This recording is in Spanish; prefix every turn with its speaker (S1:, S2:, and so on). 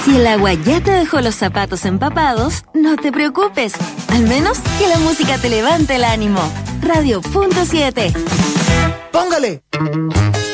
S1: Si el agua ya te dejó los zapatos empapados, no te preocupes. Al menos que la música te levante el ánimo. Radio.7.
S2: ¡Póngale!